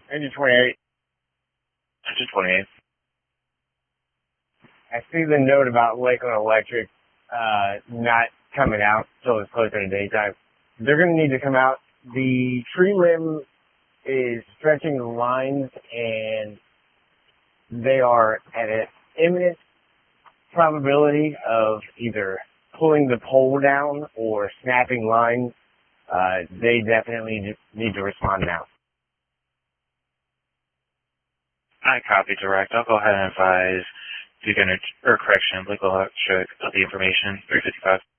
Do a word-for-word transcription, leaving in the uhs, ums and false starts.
Engine twenty-eight. Engine twenty-eight. I see the note about Lakeland Electric uh, not coming out until it's closer to daytime. They're going to need to come out. The tree limb is stretching the lines, and they are at an imminent probability of either pulling the pole down or snapping lines. Uh, they definitely need to respond now. I copy direct. I'll go ahead and advise Duke Energy, or correction, Lakeland Electric of the information, three fifty-five.